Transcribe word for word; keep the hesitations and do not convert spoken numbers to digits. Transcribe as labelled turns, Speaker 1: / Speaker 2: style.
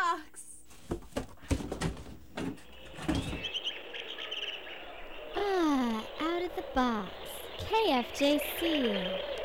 Speaker 1: box.
Speaker 2: Ah, out of the box. K F J C.